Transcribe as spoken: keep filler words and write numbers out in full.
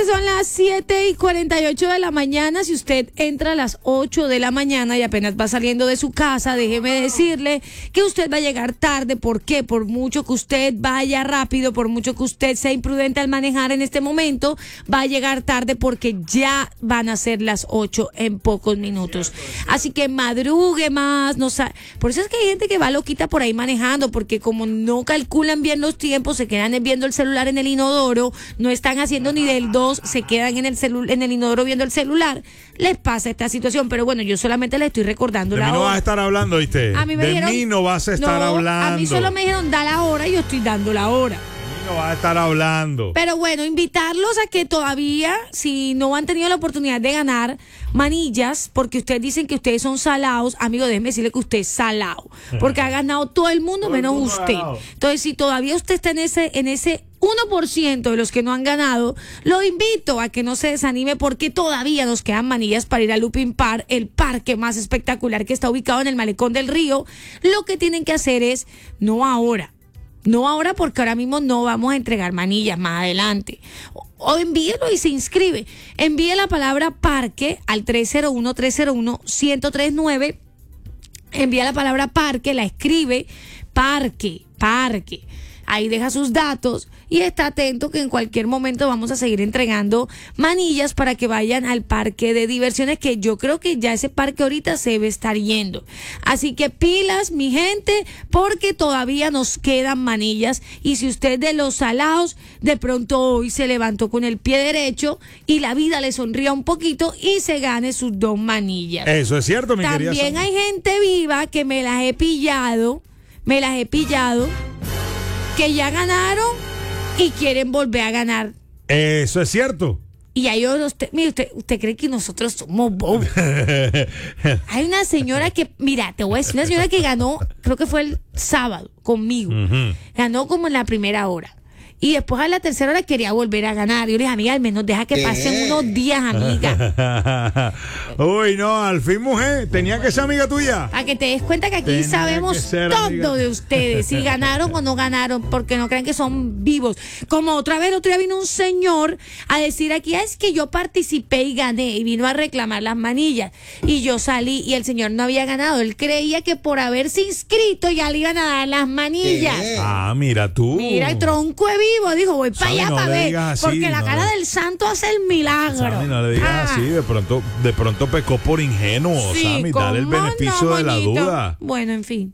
que son las siete y cuarenta y ocho de la mañana. Si usted entra a las ocho de la mañana y apenas va saliendo de su casa, déjeme decirle que usted va a llegar tarde. ¿Por qué? Por mucho que usted vaya rápido, por mucho que usted sea imprudente al manejar en este momento, va a llegar tarde porque ya van a ser las ocho en pocos minutos. Así que madrugue más. No sa- por eso es que hay gente que va loquita por ahí manejando, porque como no calculan bien los tiempos, se quedan viendo el celular en el inodoro, no están haciendo ni del dos, se quedan en el celu- en el inodoro viendo el celular. Les pasa esta situación, pero bueno, yo solamente le estoy recordando De la mí no hora. vas a estar hablando, ¿viste? A mí me de dijeron, mí no vas a estar no, hablando. A mí solo me dijeron da la hora y yo estoy dando la hora. De mí no vas a estar hablando. Pero bueno, invitarlos a que todavía, si no han tenido la oportunidad de ganar manillas, porque ustedes dicen que ustedes son salados, amigo, déjeme decirle que usted es salado, porque ha ganado todo el mundo Todo el menos mundo ha usted. ganado. Entonces, si todavía usted está en ese, en ese uno por ciento de los que no han ganado, lo invito a que no se desanime porque todavía nos quedan manillas para ir a Lupin Park, el parque más espectacular que está ubicado en el Malecón del Río. Lo que tienen que hacer es, no ahora, no ahora porque ahora mismo no vamos a entregar manillas, más adelante. O, o envíelo y se inscribe. Envíe la palabra parque al tres cero uno, tres cero uno, uno cero tres nueve. Envía la palabra parque, la escribe, parque, parque. Ahí deja sus datos y está atento que en cualquier momento vamos a seguir entregando manillas para que vayan al parque de diversiones, que yo creo que ya ese parque ahorita se debe estar yendo. Así que pilas, mi gente, porque todavía nos quedan manillas. Y si usted de los salados de pronto hoy se levantó con el pie derecho y la vida le sonría un poquito y se gane sus dos manillas. Eso es cierto, mi querida También Sonia. hay gente viva que me las he pillado, me las he pillado, que ya ganaron y quieren volver a ganar. Eso es cierto. Y hay otros, usted, mire, usted, usted cree que nosotros somos bobos. Hay una señora que, mira, te voy a decir, una señora que ganó, creo que fue el sábado conmigo. Ujú. Ganó como en la primera hora. Y después a la tercera hora quería volver a ganar. Yo le dije, amiga, al menos deja que pasen unos días, amiga. Uy, no, al fin, mujer, tenía que ser amiga tuya. Para que te des cuenta que aquí Tenía sabemos que ser todo amiga. de ustedes, si ganaron o no ganaron, porque no crean que son vivos. Como otra vez, el otro día vino un señor a decir aquí, "Ah, es que yo participé y gané", y vino a reclamar las manillas. Y yo salí y el señor no había ganado. Él creía que por haberse inscrito ya le iban a dar las manillas. Ah, mira tú. Mira, el tronco es vivo, dijo, voy para Sammy, allá no para le ver, digas así, porque la no cara le- del santo hace el milagro. Sammy, no le digas Ah. así, de pronto, de pronto pecó por ingenuo, Sí, Sammy, dale el ¿cómo beneficio no, de la moñito? duda. Bueno, en fin.